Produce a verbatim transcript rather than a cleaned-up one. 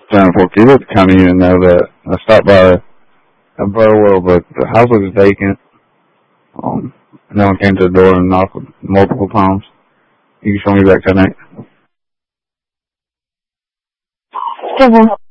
Down for you look kind of even know that I stopped by a Burwell, but the house was vacant. Um, no one came to the door and knocked multiple times. You can show me back tonight. Seven.